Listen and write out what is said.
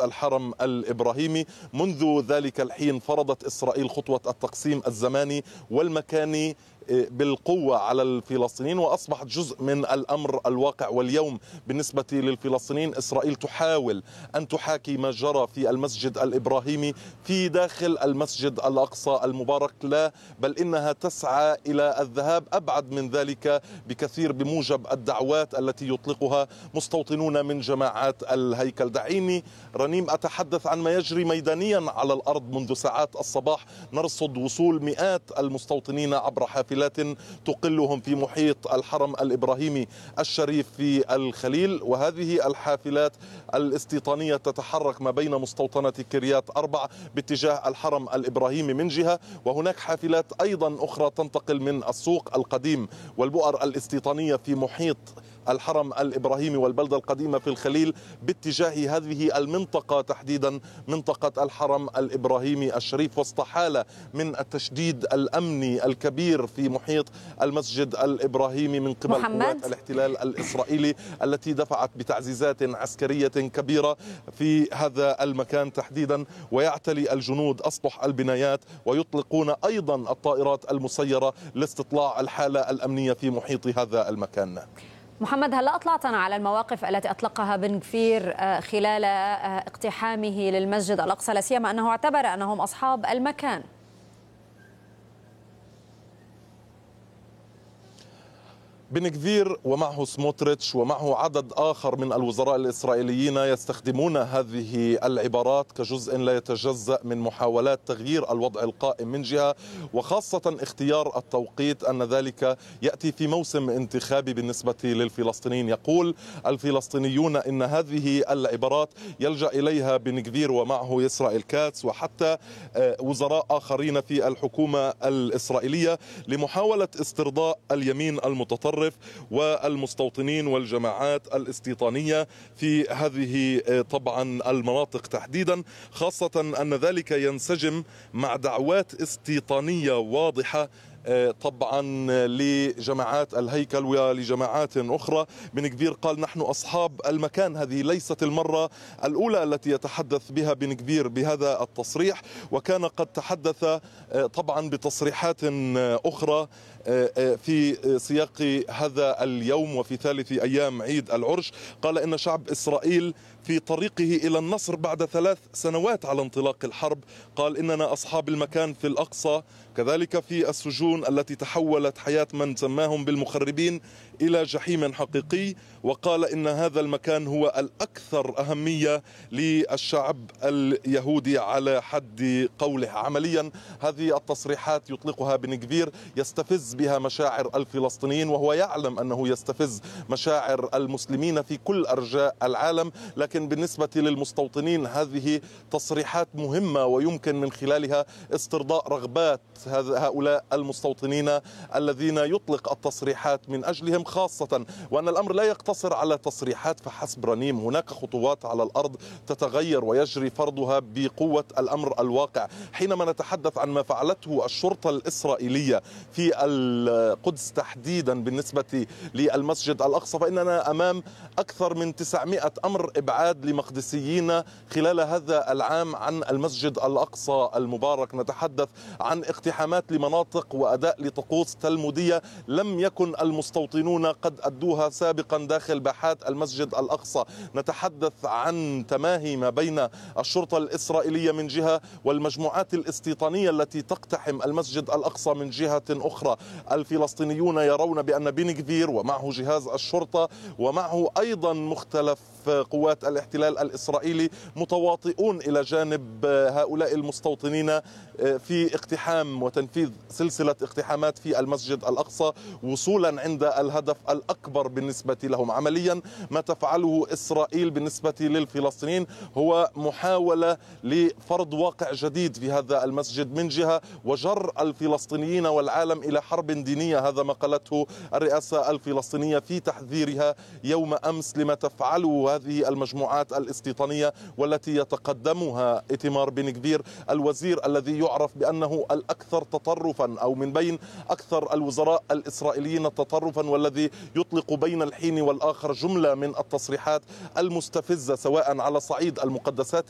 الحرم الإبراهيمي. منذ ذلك الحين فرضت إسرائيل خطوة التقسيم الزماني والمكاني بالقوة على الفلسطينيين، وأصبحت جزء من الأمر الواقع. واليوم بالنسبة للفلسطينيين إسرائيل تحاول أن تحاكي ما جرى في المسجد الإبراهيمي في داخل المسجد الأقصى المبارك، لا بل إنها تسعى إلى الذهاب أبعد من ذلك بكثير بموجب الدعوات التي يطلقها مستوطنون من جماعات الهيكل. دعيني رنيم أتحدث عن ما يجري ميدانيا على الأرض. منذ ساعات الصباح نرصد وصول مئات المستوطنين عبر حافلات تقلهم في محيط الحرم الإبراهيمي الشريف في الخليل، وهذه الحافلات الاستيطانية تتحرك ما بين مستوطنة كريات أربع باتجاه الحرم الإبراهيمي من جهة، وهناك حافلات أيضا أخرى تنتقل من السوق القديم والبؤر الاستيطانية في محيط الحرم الإبراهيمي والبلدة القديمة في الخليل باتجاه هذه المنطقة تحديدا منطقة الحرم الإبراهيمي الشريف، وسط حالة من التشديد الأمني الكبير في محيط المسجد الإبراهيمي من قبل قوات الاحتلال الإسرائيلي التي دفعت بتعزيزات عسكرية كبيرة في هذا المكان تحديدا، ويعتلي الجنود أسطح البنايات ويطلقون أيضا الطائرات المسيرة لاستطلاع الحالة الأمنية في محيط هذا المكان. محمد، هل أطلعتنا على المواقف التي أطلقها بن غفير خلال اقتحامه للمسجد الأقصى، لا سيما أنه اعتبر أنهم أصحاب المكان؟ بن غفير ومعه سموتريتش ومعه عدد آخر من الوزراء الإسرائيليين يستخدمون هذه العبارات كجزء لا يتجزأ من محاولات تغيير الوضع القائم من جهة، وخاصة اختيار التوقيت أن ذلك يأتي في موسم انتخابي بالنسبة للفلسطينيين. يقول الفلسطينيون إن هذه العبارات يلجأ إليها بن غفير ومعه إسرائيل كاتس وحتى وزراء آخرين في الحكومة الإسرائيلية لمحاولة استرضاء اليمين المتطرف والمستوطنين والجماعات الاستيطانية في هذه طبعا المناطق تحديدا، خاصة أن ذلك ينسجم مع دعوات استيطانية واضحة طبعا لجماعات الهيكل ولجماعات أخرى. بن غفير قال نحن أصحاب المكان. هذه ليست المرة الأولى التي يتحدث بها بن غفير بهذا التصريح، وكان قد تحدث طبعا بتصريحات أخرى في سياق هذا اليوم وفي ثالث أيام عيد العرش. قال إن شعب إسرائيل في طريقه إلى النصر بعد 3 سنوات على انطلاق الحرب. قال إننا أصحاب المكان في الأقصى، كذلك في السجون التي تحولت حياة من سماهم بالمخربين إلى جحيم حقيقي. وقال إن هذا المكان هو الأكثر أهمية للشعب اليهودي على حد قوله. عمليا هذه التصريحات يطلقها بن غفير يستفز بها مشاعر الفلسطينيين، وهو يعلم أنه يستفز مشاعر المسلمين في كل أرجاء العالم، لكن بالنسبة للمستوطنين هذه تصريحات مهمة ويمكن من خلالها استرضاء رغبات هؤلاء المستوطنين الذين يطلق التصريحات من أجلهم، خاصة وأن الأمر لا يقتصر على تصريحات فحسب رنيم. هناك خطوات على الأرض تتغير ويجري فرضها بقوة الأمر الواقع. حينما نتحدث عن ما فعلته الشرطة الإسرائيلية في القدس تحديدا بالنسبة للمسجد الأقصى، فإننا أمام أكثر من 900 أمر إبعاد لمقدسيين خلال هذا العام عن المسجد الأقصى المبارك. نتحدث عن اقتحامات لمناطق وأداء لطقوس تلمودية لم يكن المستوطنون قد أدوها سابقا داخل باحات المسجد الأقصى. نتحدث عن تماهي ما بين الشرطة الإسرائيلية من جهة والمجموعات الاستيطانية التي تقتحم المسجد الأقصى من جهة أخرى. الفلسطينيون يرون بأن بن غفير ومعه جهاز الشرطة ومعه أيضا مختلف قوات الاحتلال الإسرائيلي متواطئون إلى جانب هؤلاء المستوطنين في اقتحام وتنفيذ سلسلة اقتحامات في المسجد الأقصى وصولا عند الهدف الأكبر بالنسبة لهم. عمليا ما تفعله إسرائيل بالنسبة للفلسطينيين هو محاولة لفرض واقع جديد في هذا المسجد من جهة، وجر الفلسطينيين والعالم إلى حرب دينية. هذا ما قالته الرئاسة الفلسطينية في تحذيرها يوم أمس لما تفعله هذه المجموعات الاستيطانية والتي يتقدمها إتمار بن غفير، الوزير الذي يعرف بأنه الأكثر تطرفا أو من بين أكثر الوزراء الإسرائيليين تطرفا، والذي يطلق بين الحين والآخر جملة من التصريحات المستفزة سواء على صعيد المقدسات